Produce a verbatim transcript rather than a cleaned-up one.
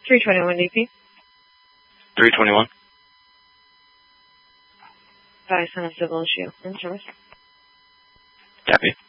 three twenty-one D P. three twenty-one. Five Son of Civil and Shield in service. Copy.